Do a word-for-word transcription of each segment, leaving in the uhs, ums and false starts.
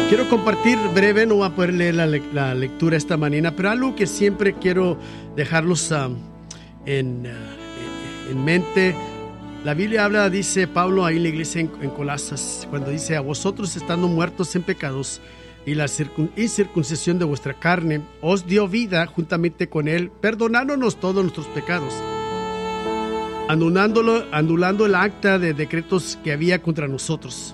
Quiero compartir breve, no voy a poder leer la, la lectura esta mañana, pero algo que siempre quiero dejarlos um, en, uh, en mente. La Biblia habla, dice Pablo ahí en la iglesia en, en Colosas, cuando dice: a vosotros estando muertos en pecados y la circun, incircuncisión de vuestra carne, os dio vida juntamente con él, perdonándonos todos nuestros pecados, anulándolo, anulando el acta de decretos que había contra nosotros,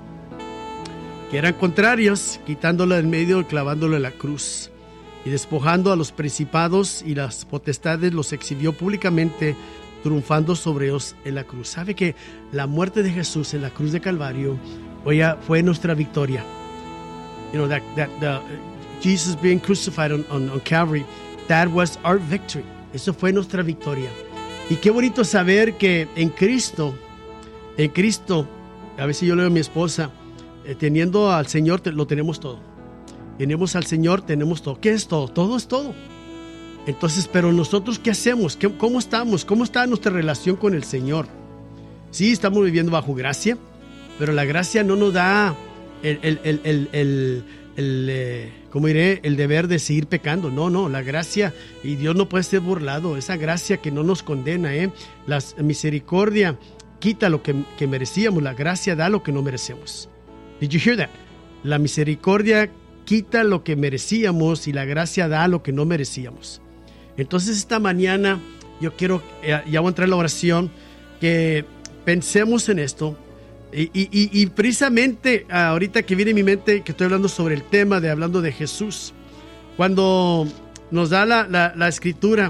que eran contrarios, quitándolo del medio y clavándolo en la cruz, y despojando a los principados y las potestades, los exhibió públicamente, triunfando sobre ellos en la cruz. ¿Sabe que la muerte de Jesús en la cruz de Calvario oye, fue nuestra victoria? You know, that, that the, Jesus being crucified on, on, on Calvary, that was our victory. Eso fue nuestra victoria. Y qué bonito saber que en Cristo, en Cristo, a veces yo le digo a mi esposa, eh, teniendo al Señor te, lo tenemos todo. Tenemos al Señor, tenemos todo. ¿Qué es todo? Todo es todo. Entonces, pero nosotros, ¿qué hacemos? ¿Qué, ¿Cómo estamos? ¿Cómo está nuestra relación con el Señor? Sí, estamos viviendo bajo gracia, pero la gracia no nos da el, el, el, el, el, el eh, ¿cómo diré? El deber de seguir pecando. No, no, la gracia, y Dios no puede ser burlado. Esa gracia que no nos condena, ¿eh? La misericordia quita lo que, que merecíamos, la gracia da lo que no merecemos. Did you hear that? La misericordia quita lo que merecíamos y la gracia da lo que no merecíamos. Entonces esta mañana yo quiero, ya voy a entrar en la oración, que pensemos en esto y, y, y, y precisamente ahorita que viene en mi mente que estoy hablando sobre el tema de hablando de Jesús, cuando nos da la, la, la escritura,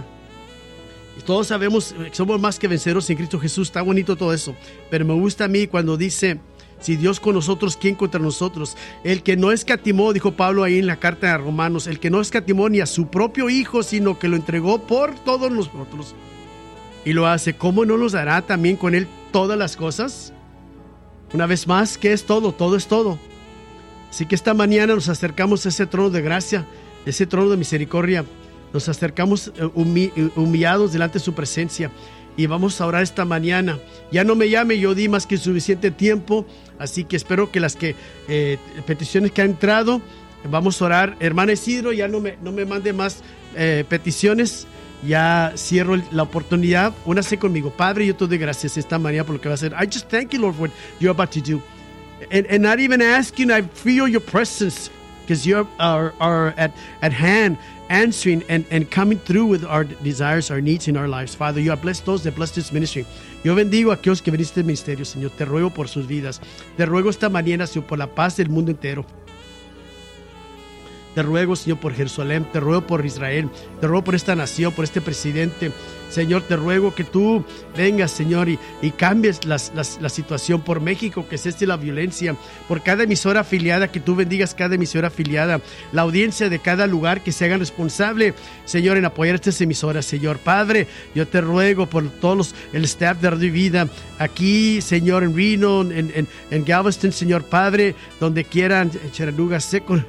todos sabemos que somos más que venceros en Cristo Jesús, está bonito todo eso, pero me gusta a mí cuando dice: si Dios con nosotros, ¿quién contra nosotros? El que no escatimó, dijo Pablo ahí en la carta a Romanos, el que no escatimó ni a su propio Hijo, sino que lo entregó por todos nosotros. Y lo hace, ¿cómo no nos dará también con él todas las cosas? Una vez más, ¿qué es todo? Todo es todo. Así que esta mañana nos acercamos a ese trono de gracia, ese trono de misericordia. Nos acercamos humi- humillados delante de su presencia. Y vamos a orar esta mañana. Ya no me llame, yo di más que suficiente tiempo, así que espero que las que eh, peticiones que han entrado, vamos a orar. Hermana Isidro, ya no me, no me mande más eh, peticiones, ya cierro la oportunidad. Únase conmigo. Padre, yo te doy gracias esta mañana por lo que va a hacer. I just thank you, Lord, for what you're about to do. And, and not even asking, I feel your presence, because you are, are at, at hand, answering and, and coming through with our desires, our needs in our lives. Father, you have blessed those that bless this ministry. Yo bendigo a aquellos que ven este ministerio, Señor. Te ruego por sus vidas. Te ruego esta mañana, Señor, por la paz del mundo entero. Te ruego, Señor, por Jerusalén. Te ruego por Israel. Te ruego por esta nación, por este presidente. Señor, te ruego que tú vengas, Señor, y, y cambies las, las, la situación por México, que cese la violencia, por cada emisora afiliada, que tú bendigas cada emisora afiliada, la audiencia de cada lugar, que se hagan responsable, Señor, en apoyar estas emisoras, Señor. Padre, yo te ruego por todos los, el staff de Radio Vida, aquí, Señor, en Reno, en, en, en Galveston, Señor, Padre, donde quieran, Chattanooga, sé con,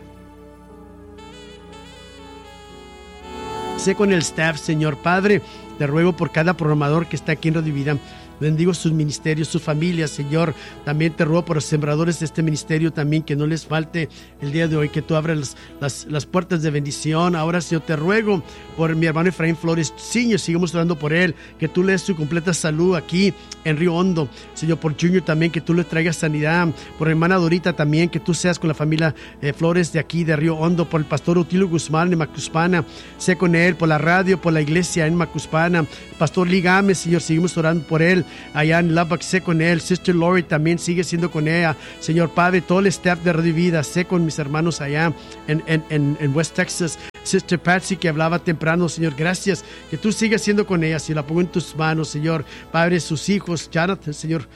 sé con el staff, Señor, Padre. Te ruego por cada programador que está aquí en Radio Vida. Bendigo sus ministerios, sus familias, Señor. También te ruego por los sembradores de este ministerio también, que no les falte el día de hoy, que tú abras las, las, las puertas de bendición. Ahora, Señor, te ruego por mi hermano Efraín Flores, Señor, sigamos orando por él, que tú le des su completa salud aquí en Río Hondo. Señor, por Junior también, que tú le traigas sanidad. Por hermana Dorita también, que tú seas con la familia eh, Flores de aquí, de Río Hondo. Por el pastor Utilio Guzmán en Macuspana, sé con él. Por la radio, por la iglesia en Macuspana. Pastor Ligame, Señor, seguimos orando por él. Allá en Lubbock, sé con él. Sister Lori también sigue siendo con ella. Señor Padre, todo el staff de Radio Vida, sé con mis hermanos allá en, en, en, en West Texas. Sister Patsy, que hablaba temprano, Señor, gracias, que tú sigas siendo con ella. Si la pongo en tus manos, Señor Padre, sus hijos, Jonathan, Señor,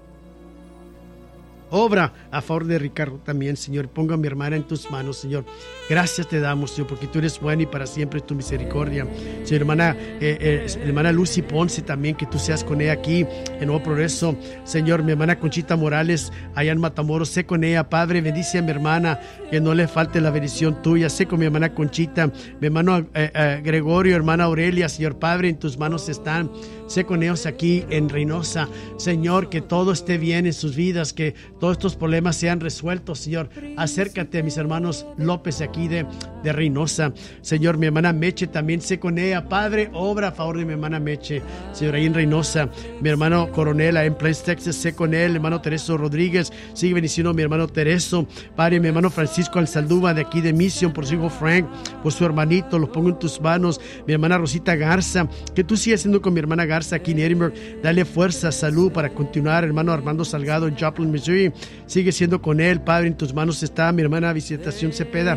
obra a favor de Ricardo también, Señor. Pongo a mi hermana en tus manos, Señor. Gracias te damos, Señor, porque tú eres bueno y para siempre tu misericordia. Señor, hermana, eh, eh, hermana Lucy Ponce también, que tú seas con ella aquí en Nuevo Progreso. Señor, mi hermana Conchita Morales, allá en Matamoros, sé con ella. Padre, bendice a mi hermana, que no le falte la bendición tuya. Sé con mi hermana Conchita, mi hermano eh, eh, Gregorio, hermana Aurelia, Señor Padre, en tus manos están. Sé con ellos aquí en Reynosa. Señor, que todo esté bien en sus vidas, que todos estos problemas sean resueltos, Señor. Acércate a mis hermanos López de aquí de, de Reynosa. Señor, mi hermana Meche también sé con ella. Padre, obra a favor de mi hermana Meche, Señor, ahí en Reynosa. Mi hermano Coronel, ahí en Place, Texas, sé con él. Hermano Tereso Rodríguez, sigue bendiciendo a mi hermano Tereso. Padre, mi hermano Francisco Alzaldúa de aquí de Mission, por su hijo Frank, por su hermanito, los pongo en tus manos. Mi hermana Rosita Garza, que tú sigas siendo con mi hermana Garza aquí en Edinburgh. Dale fuerza, salud para continuar. Hermano Armando Salgado en Joplin, Missouri, sigue siendo con él. Padre, en tus manos está mi hermana Visitación Cepeda.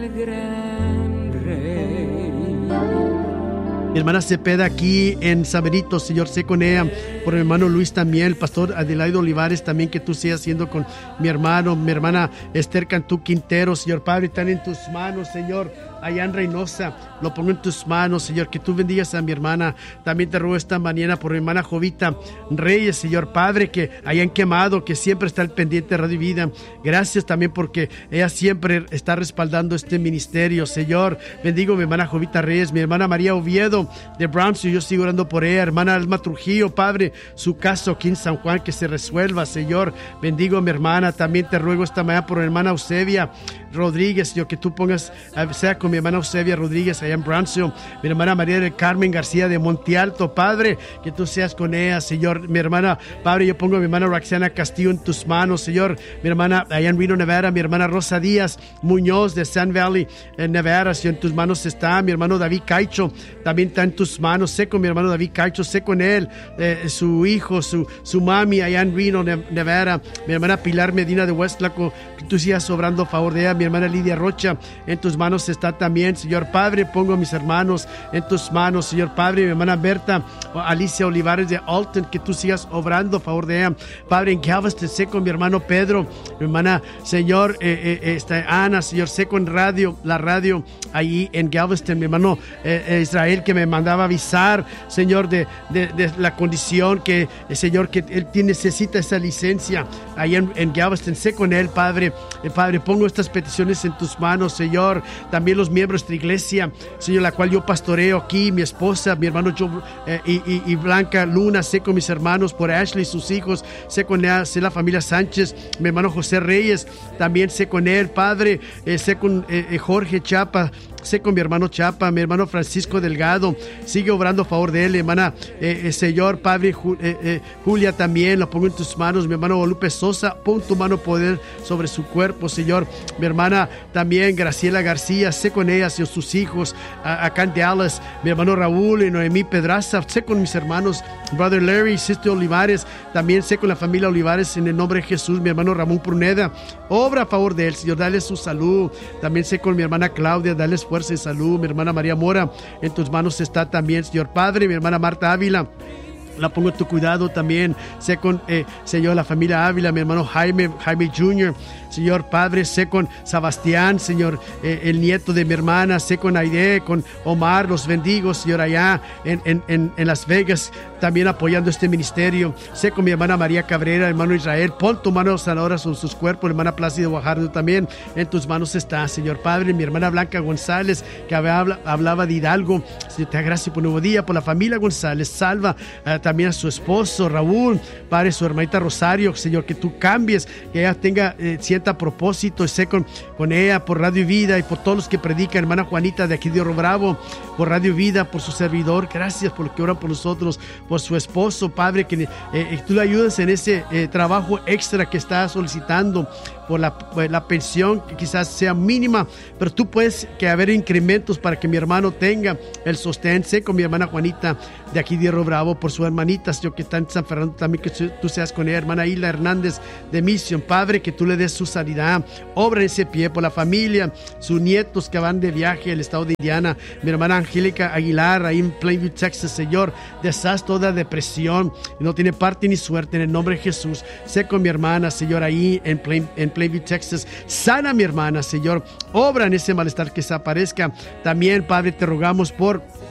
Mi hermana Cepeda aquí en San Benito, Señor, sé con ella. Por mi hermano Luis también, el pastor Adelaide Olivares también, que tú sigas siendo con mi hermano, mi hermana Esther Cantú Quintero, Señor Padre, están en tus manos, Señor. Allá en Reynosa, lo pongo en tus manos, Señor, que tú bendigas a mi hermana. También te ruego esta mañana por mi hermana Jovita Reyes, Señor Padre, que hayan quemado, que siempre está al pendiente de Radio Vida. Gracias también porque ella siempre está respaldando este ministerio, Señor. Bendigo a mi hermana Jovita Reyes, mi hermana María Oviedo de Brownsville, yo sigo orando por ella. Hermana Alma Trujillo, Padre, su caso aquí en San Juan, que se resuelva, Señor. Bendigo a mi hermana, también te ruego esta mañana por mi hermana Eusebia Rodríguez, Señor, que tú pongas, sea con mi hermana Eusebia Rodríguez allá en Brownsville, mi hermana María del Carmen García de Monte Alto, Padre, que tú seas con ella, Señor. Mi hermana, Padre, yo pongo a mi hermana Roxana Castillo en tus manos, Señor. Mi hermana allá en Reno, Nevada, mi hermana Rosa Díaz Muñoz de Sun Valley, en Nevada, Señor, en tus manos está. Mi hermano David Caicho también está en tus manos. Sé con mi hermano David Caicho, sé con él, eh, su hijo, su, su mami allá en Reno, Nevada. Mi hermana Pilar Medina de Westlaco, que tú sigas obrando a favor de ella. Mi hermana Lidia Rocha, en tus manos está también, Señor Padre. Pongo a mis hermanos en tus manos, Señor Padre. Mi hermana Berta Alicia Olivares de Alton, que tú sigas obrando a favor de ella. Padre, en Galveston, sé con mi hermano Pedro, mi hermana, Señor, eh, eh, está Ana, Señor, sé con radio, la radio ahí en Galveston. Mi hermano eh, Israel, que me mandaba avisar, Señor, de, de, de la condición que, eh, Señor, que él tiene, necesita esa licencia ahí en, en Galveston. Sé con él, Padre. Eh, Padre, pongo estas peticiones en tus manos, Señor. También los miembros de esta iglesia, Señor, la cual yo pastoreo aquí, mi esposa, mi hermano Joe, eh, y, y, y Blanca Luna, sé con mis hermanos, por Ashley y sus hijos, sé con ella, sé la familia Sánchez, mi hermano José Reyes, también sé con él, Padre, eh, sé con eh, Jorge Chapa, sé con mi hermano Chapa, mi hermano Francisco Delgado, sigue obrando a favor de él, hermana, eh, eh, Señor Padre, Ju, eh, eh, Julia también, lo pongo en tus manos, mi hermano Lupe Sosa, pon tu mano poder sobre su cuerpo, Señor. Mi hermana también, Graciela García, sé con ella, Señor, sus hijos, a, acá en Dallas, mi hermano Raúl y Noemí Pedraza, sé con mis hermanos, Brother Larry, Sister Olivares, también sé con la familia Olivares, en el nombre de Jesús. Mi hermano Ramón Pruneda, obra a favor de él, Señor, dale su salud. También sé con mi hermana Claudia, dale fuerza y salud. Mi hermana María Mora, en tus manos está también, Señor Padre. Mi hermana Marta Ávila, la pongo en tu cuidado también. Sé con, eh, Señor, la familia Ávila, mi hermano Jaime, Jaime junior, Señor Padre, sé con Sebastián, Señor, eh, el nieto de mi hermana, sé con Aide, con Omar, los bendigo, Señor, allá en, en, en, en Las Vegas, también apoyando este ministerio. Sé con mi hermana María Cabrera, hermano Israel, pon tu mano sanadora sobre sus cuerpos. Hermana Plácido Guajardo también, en tus manos está, Señor Padre. Mi hermana Blanca González, que habla, hablaba de Hidalgo, Señor, te agradezco por un nuevo día, por la familia González, salva eh, también a su esposo Raúl, Padre, su hermanita Rosario, Señor, que tú cambies, que ella tenga eh, cierta propósito, sé con, con ella, por Radio Vida y por todos los que predican, hermana Juanita de aquí de Oro Bravo, por Radio Vida, por su servidor, gracias por lo que oran por nosotros, por su esposo, Padre, que eh, tú le ayudas en ese eh, trabajo extra que está solicitando, por la, por la pensión que quizás sea mínima, pero tú puedes que haber incrementos para que mi hermano tenga el sostén. Sé con mi hermana Juanita de aquí de Oro Bravo, por su hermanita, yo que está en San Fernando también, que tú seas con ella, hermana Hilda Hernández de Mission, Padre, que tú le des su sanidad, obra en ese pie, por la familia, sus nietos que van de viaje al estado de Indiana, mi hermana Angélica Aguilar, ahí en Plainview, Texas, Señor, deshaz toda depresión, no tiene parte ni suerte, en el nombre de Jesús. Sé con mi hermana, Señor, ahí en, Plain, en Plainview, Texas, sana a mi hermana, Señor, obra en ese malestar que desaparezca. También, Padre, te rogamos por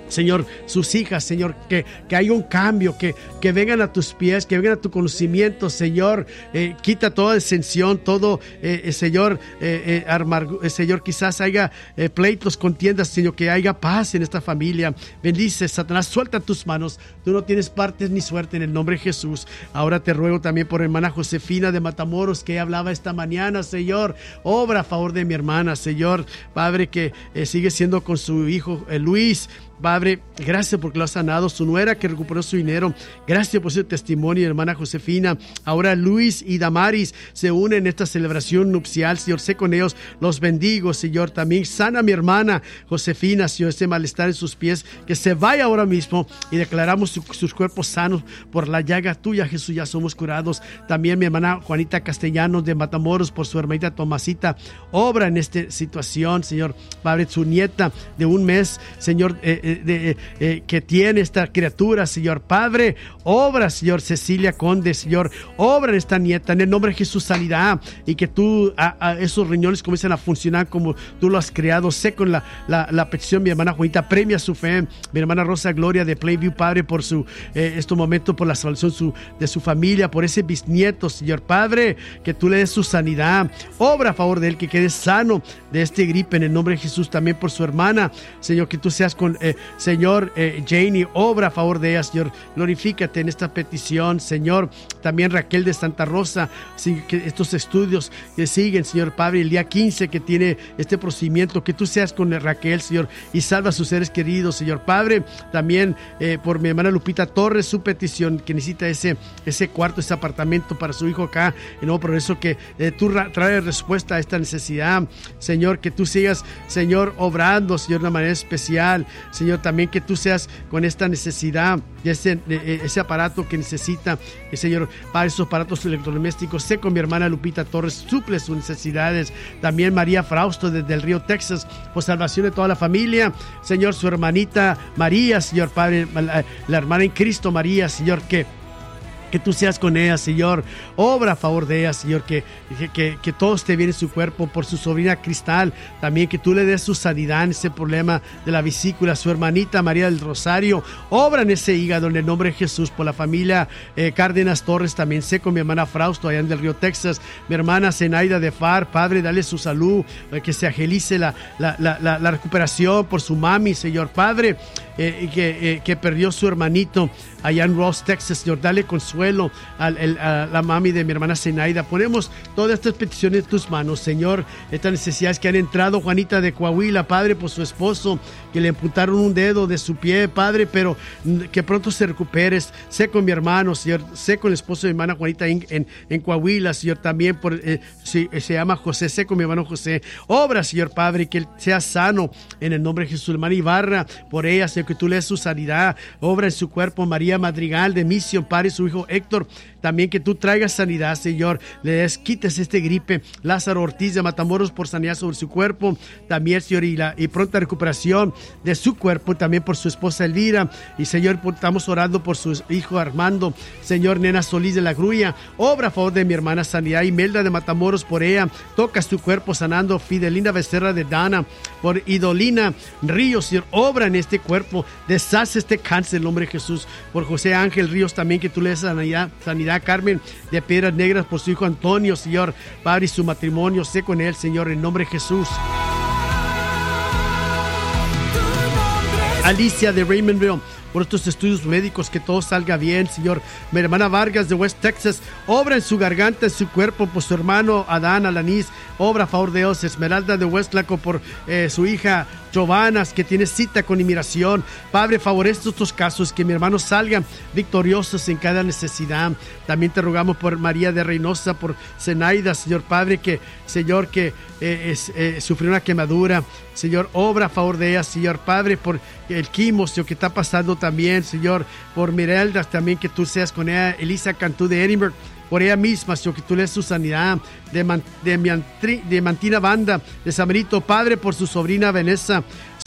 Señor, sus hijas, Señor, que, que haya un cambio, que, que vengan a tus pies, que vengan a tu conocimiento, Señor. Eh, quita toda disensión, todo, eh, eh, Señor, eh, eh, amargo, eh, Señor, quizás haya eh, pleitos, contiendas, Señor, que haya paz en esta familia. Bendice, Satanás, suelta tus manos. Tú no tienes partes ni suerte en el nombre de Jesús. Ahora te ruego también por hermana Josefina de Matamoros, que hablaba esta mañana, Señor. Obra a favor de mi hermana, Señor. Padre, que eh, sigue siendo con su hijo eh, Luis. Padre, gracias porque lo ha sanado, su nuera que recuperó su dinero. Gracias por ese testimonio, hermana Josefina. Ahora Luis y Damaris se unen en esta celebración nupcial, Señor. Sé con ellos, los bendigo, Señor. También sana a mi hermana Josefina, Señor, ese malestar en sus pies, que se vaya ahora mismo, y declaramos su, sus cuerpos sanos por la llaga tuya, Jesús, ya somos curados. También mi hermana Juanita Castellanos de Matamoros, por su hermanita Tomasita, obra en esta situación, Señor. Padre, su nieta de un mes, Señor, eh, De, de, eh, que tiene esta criatura, Señor. Padre, obra, Señor. Cecilia Conde, Señor, obra en esta nieta, en el nombre de Jesús, sanidad, y que tú, a, a esos riñones comiencen a funcionar como tú lo has creado. Sé con la, la, la petición, mi hermana Juanita, premia su fe. Mi hermana Rosa Gloria de Playview, Padre, por su, eh, este momento, por la salvación su, de su familia, por ese bisnieto, Señor. Padre, que tú le des su sanidad, obra a favor de él, que quede sano de este gripe, en el nombre de Jesús. También por su hermana, Señor, que tú seas con eh, Señor, eh, Janie, obra a favor de ella, Señor. Glorifícate en esta petición, Señor. También Raquel de Santa Rosa, sí, que estos estudios que siguen, Señor Padre, el día quince que tiene este procedimiento, que tú seas con Raquel, Señor, y salva a sus seres queridos, Señor Padre. También eh, por mi hermana Lupita Torres, su petición, que necesita ese, ese cuarto, ese apartamento para su hijo acá en Nuevo Progreso, que eh, tú traes respuesta a esta necesidad, Señor. Que tú sigas, Señor, obrando, Señor, de una manera especial, Señor. También que tú seas con esta necesidad de ese, de ese aparato que necesita, el Señor, para esos aparatos electrodomésticos. Sé con mi hermana Lupita Torres, suple sus necesidades. También María Frausto desde el Río Texas, por salvación de toda la familia, Señor. Su hermanita María, Señor Padre, la, la hermana en Cristo María, Señor, que que tú seas con ella, Señor. Obra a favor de ella, Señor, que, que, que todo esté bien en su cuerpo. Por su sobrina Cristal, también que tú le des su sanidad en ese problema de la vesícula. Su hermanita María del Rosario, obra en ese hígado en el nombre de Jesús. Por la familia eh, Cárdenas Torres, también sé con mi hermana Frausto allá en el Río Texas. Mi hermana Zenaida de Far, Padre, dale su salud, eh, que se agilice la, la, la, la, la recuperación por su mami, Señor Padre, eh, que, eh, que perdió su hermanito allá en Ross, Texas, Señor. Dale consuelo a, a, a la mami de mi hermana Zenaida. Ponemos todas estas peticiones en tus manos, Señor. Estas necesidades que han entrado, Juanita de Coahuila, Padre, por su esposo, que le amputaron un dedo de su pie, Padre, pero que pronto se recuperes. Sé con mi hermano, Señor. Sé con el esposo de mi hermana Juanita en, en, en Coahuila, Señor. También por, eh, se, se llama José. Sé con mi hermano José. Obra, Señor Padre, que él sea sano en el nombre de Jesús. Hermana Ibarra, por ella, Señor, que tú le des su sanidad. Obra en su cuerpo, María Madrigal de Misión, Padre, su hijo Héctor, también que tú traigas sanidad, Señor. Le des, quites este gripe. Lázaro Ortiz de Matamoros, por sanidad sobre su cuerpo, también, Señor, y, la, y pronta recuperación de su cuerpo, también por su esposa Elvira, y Señor, estamos orando por su hijo Armando, Señor. Nena Solís de la Grulla, obra a favor de mi hermana sanidad. Imelda de Matamoros, por ella, toca su cuerpo sanando. Fidelina Becerra de Dana, por Idolina Ríos, Señor, obra en este cuerpo, deshace este cáncer en el nombre de Jesús. Por José Ángel Ríos, también que tú le des sanidad, sanidad. Carmen de Piedras Negras, por su hijo Antonio, Señor Padre, y su matrimonio, sé con él, Señor, en nombre de Jesús. Alicia de Raymondville, por estos estudios médicos, que todo salga bien, Señor. Mi hermana Vargas de West Texas, obra en su garganta, en su cuerpo, por su hermano Adán Alanís, obra a favor de Dios. Esmeralda de Westlaco, por eh, su hija Giovanas, que tiene cita con inmigración. Padre, favorece estos casos, que mi hermano salgan victoriosos en cada necesidad. También te rogamos por María de Reynosa, por Zenaida, Señor Padre, que, Señor, que eh, es, eh, sufrió una quemadura. Señor, obra a favor de ella, Señor Padre, por el quimo, Señor, que está pasando también, Señor. Por Mirelda, también que tú seas con ella. Elisa Cantú de Edinburgh, por ella misma, Señor, que tú le des su sanidad. De, Man, de, Miantri, de Mantina Banda, de Samerito, Padre, por su sobrina Vanessa,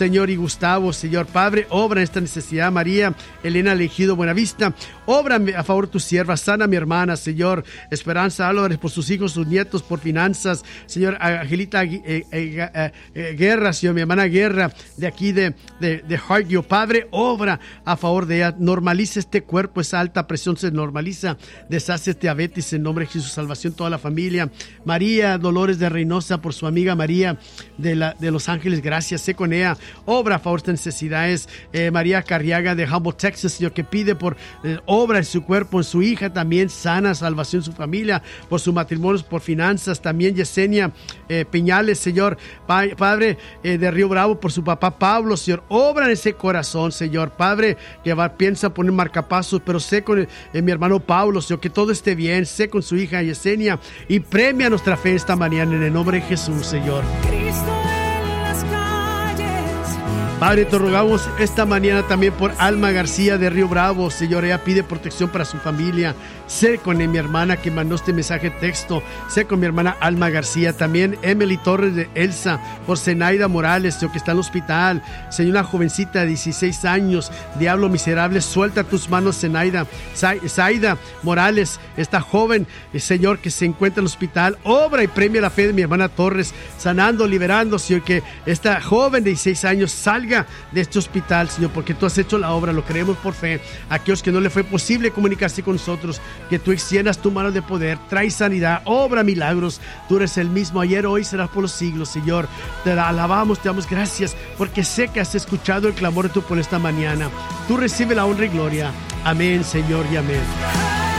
Señor, y Gustavo, Señor. Padre, obra en esta necesidad. María Elena Elegido Buenavista, obra a favor de tu sierva. Sana a mi hermana, Señor. Esperanza Álvarez, por sus hijos, sus nietos, por finanzas. Señor, Angelita eh, eh, eh, eh, Guerra, Señor, mi hermana Guerra, de aquí de, de, de Hartville. Padre, obra a favor de ella. Normaliza este cuerpo, esa alta presión se normaliza. Deshace diabetes en nombre de Jesús. Salvación toda la familia. María Dolores de Reynosa, por su amiga María de, la, de Los Ángeles, gracias. Sé con ella. Obra a favor de necesidades. Eh, María Carriaga de Humboldt, Texas, Señor, que pide por eh, obra en su cuerpo, en su hija también, sana, salvación en su familia, por su matrimonio, por finanzas. También Yesenia eh, Peñales, Señor, pa, Padre eh, de Río Bravo, por su papá Pablo, Señor. Obra en ese corazón, Señor. Padre, que va, piensa poner marcapasos, pero sé con eh, mi hermano Pablo, Señor, que todo esté bien. Sé con su hija Yesenia, y premia nuestra fe esta mañana en el nombre de Jesús, Señor. Cristo en las calles. Padre, te rogamos esta mañana también por Alma García de Río Bravo, Señor. Ella pide protección para su familia. Sé con mi hermana que mandó este mensaje de texto. Sé con mi hermana Alma García. También Emily Torres de Elsa, por Zenaida Morales, Señor, que está en el hospital. Señor, una jovencita de dieciséis años, diablo miserable, suelta tus manos, Zenaida. Zaida Morales, esta joven, Señor, que se encuentra en el hospital. Obra y premia la fe de mi hermana Torres, sanando, liberando, Señor, que esta joven de dieciséis años salga de este hospital, Señor, porque tú has hecho la obra, lo creemos por fe. Aquellos que no le fue posible comunicarse con nosotros, que tú extiendas tu mano de poder, trae sanidad, obra milagros. Tú eres el mismo ayer, hoy, serás por los siglos, Señor. Te alabamos, te damos gracias, porque sé que has escuchado el clamor de tu pueblo esta mañana. Tú recibe la honra y gloria. Amén, Señor, y amén.